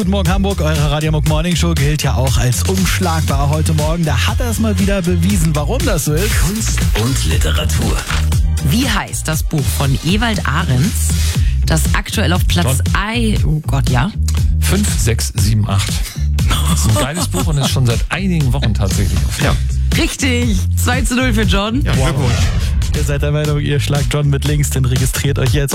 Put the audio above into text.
Guten Morgen Hamburg, eure Radio Hamburg Morning Show gilt ja auch als unschlagbar heute Morgen. Da hat er es mal wieder bewiesen, warum das so ist. Kunst und Literatur. Wie heißt das Buch von Ewald Ahrens, das aktuell auf Platz 5, 6, 7, 8. Das ist ein geiles Buch und ist schon seit einigen Wochen tatsächlich auf. Ja. Richtig, 2:0 für John. Ja, wow. Ihr seid der Meinung, ihr schlagt John mit links, dann registriert euch jetzt